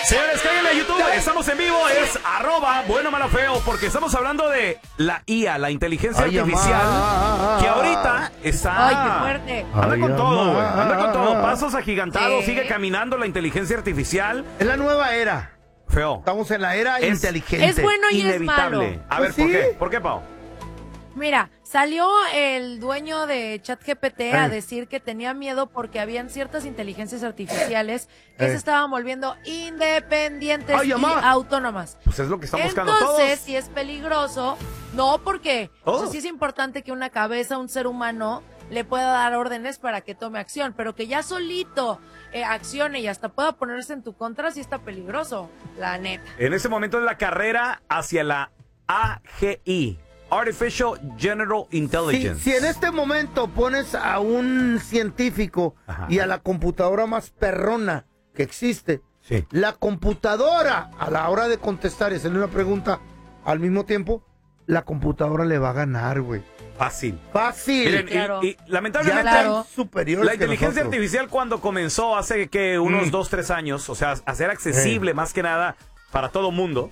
Señores, cáiganle a YouTube, estamos en vivo, es @bueno-malo-feo, porque estamos hablando de la IA, la inteligencia artificial, que ahorita está... ¡Ay, qué fuerte! Anda con todo, güey, anda con todo, pasos agigantados, sigue caminando la inteligencia artificial. Es la nueva era. Feo. Estamos en la era inteligente. Es bueno y inevitable. es malo. A ver, Pues ¿por sí. qué? ¿Por qué, Pau? Mira, salió el dueño de ChatGPT a decir que tenía miedo porque habían ciertas inteligencias artificiales que se estaban volviendo independientes y autónomas. Pues es lo que estamos buscando todos. Entonces, si es peligroso, no, porque Oh. sí es importante que una cabeza, un ser humano, le pueda dar órdenes para que tome acción, pero que ya solito accione y hasta pueda ponerse en tu contra, sí está peligroso, la neta. En ese momento es la carrera hacia la AGI. Artificial General Intelligence. Si en este momento pones a un científico y a la computadora más perrona que existe, la computadora a la hora de contestar y hacerle una pregunta al mismo tiempo, la computadora le va a ganar, güey. Fácil. Fácil. Miren, y lamentablemente superior la inteligencia artificial cuando comenzó hace que unos 2-3 años, o sea, a ser accesible más que nada para todo mundo,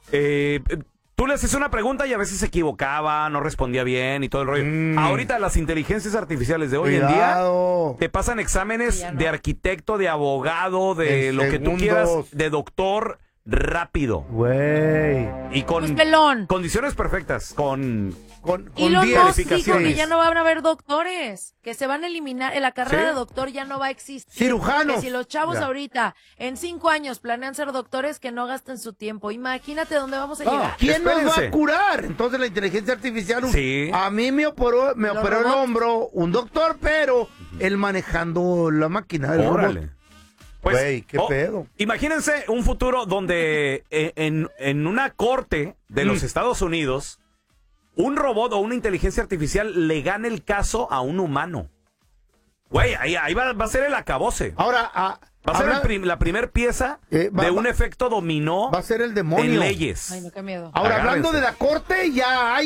tú le haces una pregunta y a veces se equivocaba, no respondía bien y todo el rollo. Ahorita las inteligencias artificiales de hoy en día te pasan exámenes de arquitecto, de abogado, de En lo que tú segundos. quieras, de doctor, rápido. Güey. Y con Pues pelón. condiciones perfectas, con Y lo más dijo calificaciones. que ya no van a haber doctores, que se van a eliminar, la carrera de doctor ya no va a existir. Cirujanos. Que si los chavos Ya. ahorita en 5 años planean ser doctores, que no gasten su tiempo. Imagínate dónde vamos a llegar. ¿Quién nos va Espérense. a curar? Entonces la inteligencia artificial, Sí. a mí me operó el robots. hombro un doctor, pero él manejando la máquina. El Órale. robot. Pues, Güey, qué pedo. Imagínense un futuro donde en una corte de los Estados Unidos, un robot o una inteligencia artificial le gane el caso a un humano. Güey, ahí va a ser el acabose. Ahora, Va a ser la primer pieza de un efecto dominó va a ser el demonio. en leyes. Ay, no, qué miedo. Ahora, hablando Agárrense. de la corte, ya hay